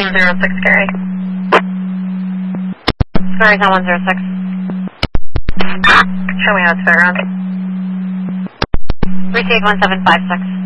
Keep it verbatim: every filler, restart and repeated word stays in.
one zero six, carry. Verizon one zero six. Show me how it's fairground. Received one seven five six.